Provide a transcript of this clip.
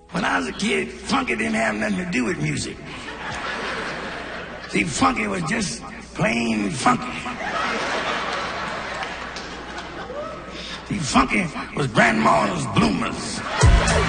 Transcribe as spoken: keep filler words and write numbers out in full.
When I was a kid, funky didn't have nothing to do with music. See, funky was just plain funky. See, funky was grandma's bloomers.